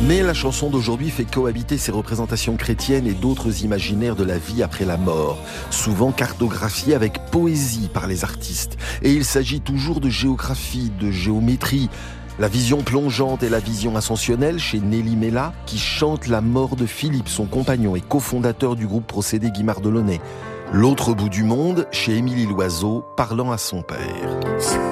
Mais la chanson d'aujourd'hui fait cohabiter ces représentations chrétiennes et d'autres imaginaires de la vie après la mort, souvent cartographiés avec poésie par les artistes. Et il s'agit toujours de géographie, de géométrie. La vision plongeante et la vision ascensionnelle chez Nelly Mella, qui chante la mort de Philippe, son compagnon et cofondateur du groupe Procédé Guimard Delaunay. L'autre bout du monde chez Émilie Loiseau, parlant à son père.